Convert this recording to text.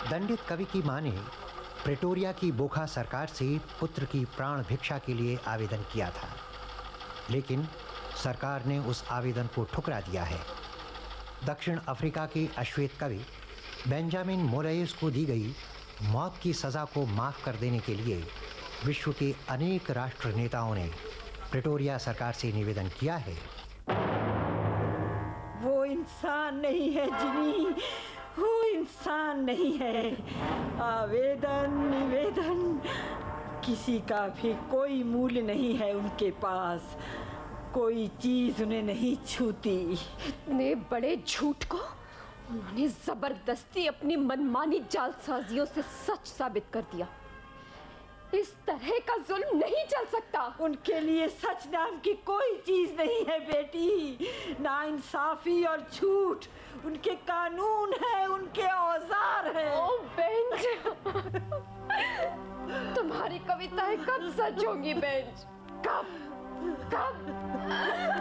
दंडित कवि की मां ने प्रेटोरिया की बोखा सरकार से पुत्र की प्राण भिक्षा के लिए आवेदन किया था, लेकिन सरकार ने उस आवेदन को ठुकरा दिया है। दक्षिण अफ्रीका के अश्वेत कवि बेंजामिन मोरेस को दी गई मौत की सज़ा को माफ़ कर देने के लिए विश्व के अनेक राष्ट्र नेताओं ने प्रेटोरिया सरकार से निवेदन किया है। वो इंसान नहीं है जिमी, वो इंसान नहीं है। आवेदन निवेदन किसी का भी कोई मूल्य नहीं है उनके पास, कोई चीज उन्हें नहीं छूती। इतने बड़े झूठ को उन्होंने जबरदस्ती अपनी मनमानी जालसाजियों से सच साबित कर दिया। इस तरह का जुल्म नहीं चल सकता। उनके लिए सच नाम की कोई चीज नहीं है बेटी, ना इंसाफी और झूठ उनके कानून है, उनके औजार है। ओ बेंच, तुम्हारी कविताएं कब सच होंगी बेंच? कब?